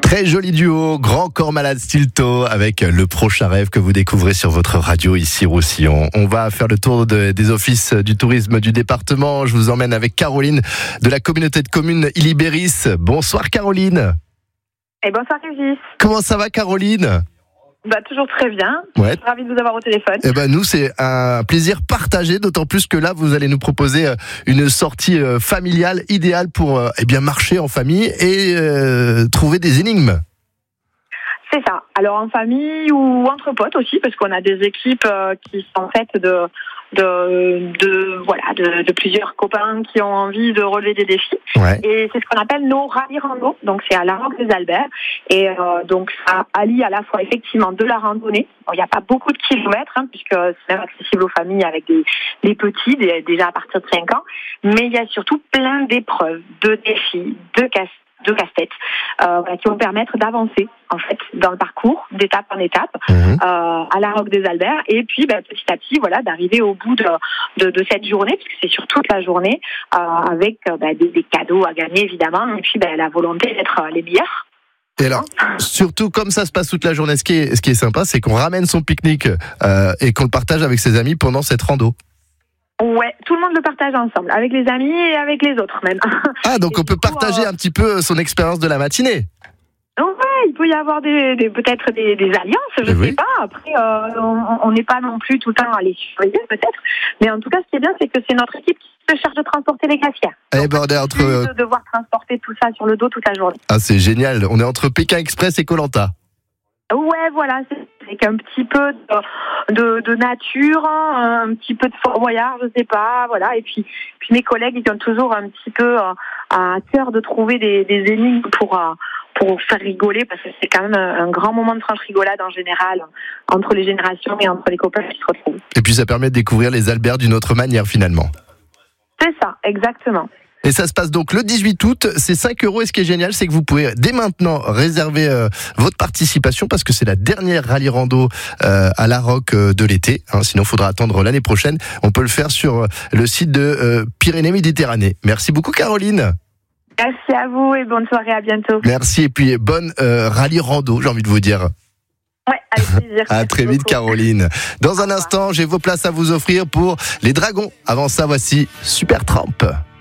Très joli duo, Grand Corps Malade Stilto, avec Le Prochain Rêve que vous découvrez sur votre radio ici Roussillon. On va faire le tour des offices du tourisme du département. Je vous emmène avec Caroline de la communauté de communes Ilibéris. Bonsoir Caroline. Et bonsoir Régis. Comment ça va Caroline ? Toujours très bien. Ouais. Je suis ravie de vous avoir au téléphone. Nous, c'est un plaisir partagé, d'autant plus que là, vous allez nous proposer une sortie familiale idéale pour marcher en famille et trouver des énigmes. C'est ça. Alors en famille ou entre potes aussi, parce qu'on a des équipes qui sont faites de plusieurs copains qui ont envie de relever des défis. Ouais. Et c'est ce qu'on appelle nos rallyes rando. Donc c'est à la Roque des Alberts. Et donc ça allie à la fois effectivement de la randonnée. Bon, il n'y a pas beaucoup de kilomètres, puisque c'est même accessible aux familles avec des petits, déjà à partir de 5 ans. Mais il y a surtout plein d'épreuves, de défis, de casse-tête qui vont permettre d'avancer en fait dans le parcours d'étape en étape à la Roque des Alberts et puis petit à petit d'arriver au bout de cette journée, puisque c'est sur toute la journée avec des cadeaux à gagner évidemment et puis la volonté d'être les meilleurs. Et alors, surtout comme ça se passe toute la journée, ce qui est sympa, c'est qu'on ramène son pique-nique et qu'on le partage avec ses amis pendant cette rando. Ouais, tout le monde le partage ensemble, avec les amis et avec les autres même. Ah, donc on peut partager un petit peu son expérience de la matinée. Ouais, il peut y avoir peut-être des alliances, je sais pas. Après, on n'est pas non plus tout le temps à les surveiller peut-être. Mais en tout cas, ce qui est bien, c'est que c'est notre équipe qui se charge de transporter les glacières. On est entre... de devoir transporter tout ça sur le dos toute la journée. Ah, c'est génial. On est entre Pékin Express et Koh-Lanta. Ouais, voilà, c'est avec un petit peu de nature, un petit peu de Fort Boyard, je sais pas, voilà. Et puis mes collègues, ils ont toujours un petit peu à cœur de trouver des énigmes pour faire rigoler, parce que c'est quand même un grand moment de franche rigolade en général entre les générations et entre les copains qui se retrouvent. Et puis ça permet de découvrir les Alberts d'une autre manière finalement. C'est ça, exactement. Et ça se passe donc le 18 août, c'est 5 €. Et ce qui est génial, c'est que vous pouvez dès maintenant réserver votre participation, parce que c'est la dernière rallye rando à la Roque de l'été. Sinon, il faudra attendre l'année prochaine. On peut le faire sur le site de Pyrénées-Méditerranée. Merci beaucoup, Caroline. Merci à vous et bonne soirée, à bientôt. Merci et puis bonne rallye rando, j'ai envie de vous dire. Ouais, avec plaisir. À très vite, Caroline. Dans un instant, j'ai vos places à vous offrir pour les Dragons. Avant ça, voici Supertramp.